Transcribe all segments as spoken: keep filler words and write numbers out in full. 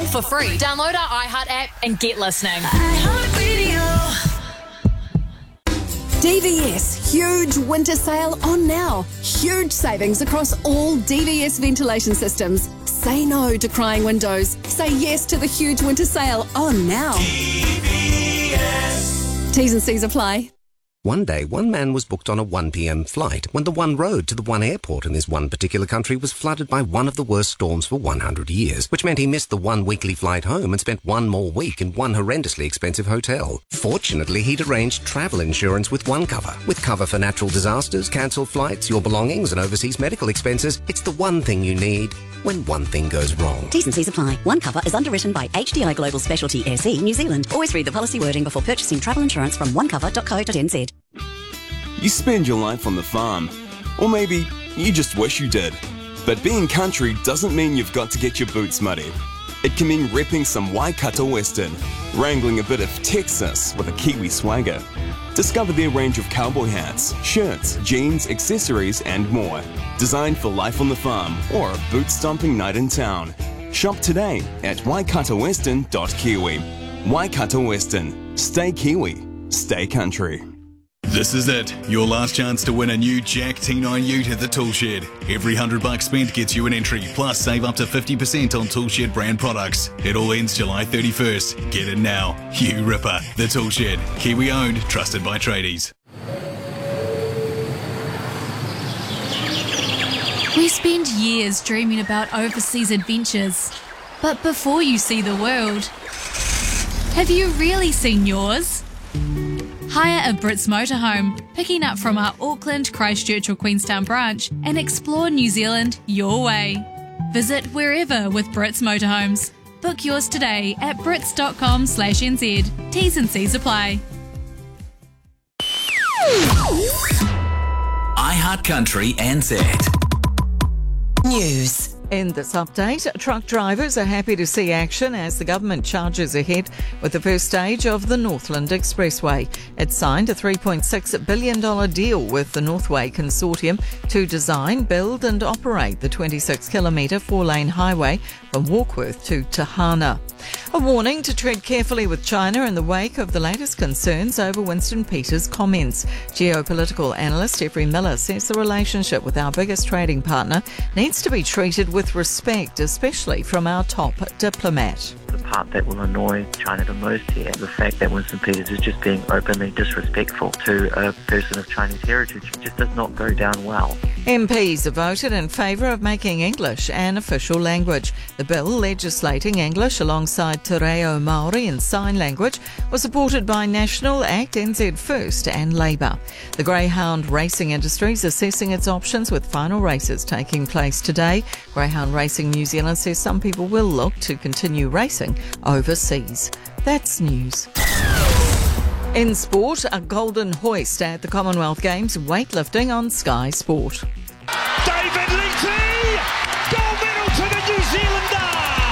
for free. Download our iHeart app and get listening. D V S, huge winter sale on now. Huge savings across all D V S ventilation systems. Say no to crying windows. Say yes to the huge winter sale on now. D V S. T's and C's apply. One day, one man was booked on a one p.m. flight when the one road to the one airport in this one particular country was flooded by one of the worst storms for one hundred years, which meant he missed the one weekly flight home and spent one more week in one horrendously expensive hotel. Fortunately, he'd arranged travel insurance with OneCover. With cover for natural disasters, cancelled flights, your belongings and overseas medical expenses, it's the one thing you need when one thing goes wrong. T's and C's apply. OneCover is underwritten by H D I Global Specialty S E New Zealand. Always read the policy wording before purchasing travel insurance from one cover dot co dot n z. You spend your life on the farm, or maybe you just wish you did. But being country doesn't mean you've got to get your boots muddy. It can mean repping some Waikato Western, wrangling a bit of Texas with a Kiwi swagger. Discover their range of cowboy hats, shirts, jeans, accessories and more. Designed for life on the farm or a boot-stomping night in town. Shop today at waikato western dot kiwi. Waikato Western. Stay Kiwi. Stay country. This is it, your last chance to win a new Jack T nine Ute at the Toolshed. Every hundred bucks spent gets you an entry, plus save up to fifty percent on Toolshed brand products. It all ends July thirty-first. Get it now. You ripper. The Toolshed. Kiwi owned, trusted by tradies. We spend years dreaming about overseas adventures. But before you see the world, have you really seen yours? Hire a Brits motorhome, picking up from our Auckland, Christchurch or Queenstown branch, and explore New Zealand your way. Visit wherever with Brits Motorhomes. Book yours today at brits dot com slash n z. T's and C's apply. iHeart Country N Z. News. In this update, truck drivers are happy to see action as the government charges ahead with the first stage of the Northland Expressway. It signed a three point six billion dollars deal with the Northway Consortium to design, build and operate the twenty-six kilometre four-lane highway from Warkworth to Tahana. A warning to tread carefully with China in the wake of the latest concerns over Winston Peters' comments. Geopolitical analyst Jeffrey Miller says the relationship with our biggest trading partner needs to be treated with respect, especially from our top diplomat. The part that will annoy China the most here, the fact that Winston Peters is just being openly disrespectful to a person of Chinese heritage, just does not go down well. M Ps have voted in favour of making English an official language. The bill legislating English alongside Te Reo Māori and Sign Language was supported by National, Act N Z First and Labour. The greyhound racing industry is assessing its options with final races taking place today. Greyhound Racing New Zealand says some people will look to continue racing overseas. That's news. In sport, a golden hoist at the Commonwealth Games weightlifting on Sky Sport. David Leite! Gold medal to the New Zealander!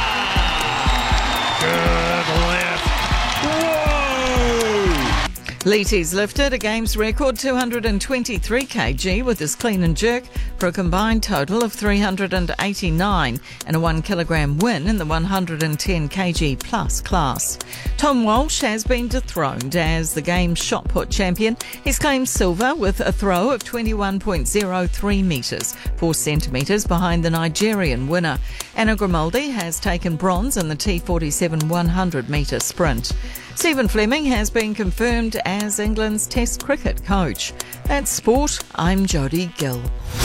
Good lift. Whoa! Leite's lifted a Games record two hundred twenty-three kilograms with his clean and jerk for a combined total of three hundred eighty-nine and a one kilogram win in the one hundred ten kilogram plus class. Tom Walsh has been dethroned as the Games shot put champion. He's claimed silver with a throw of twenty-one point zero three metres, four centimetres behind the Nigerian winner. Anna Grimaldi has taken bronze in the T forty-seven one hundred metre sprint. Stephen Fleming has been confirmed as England's Test cricket coach. That's sport. I'm Jodie Gill.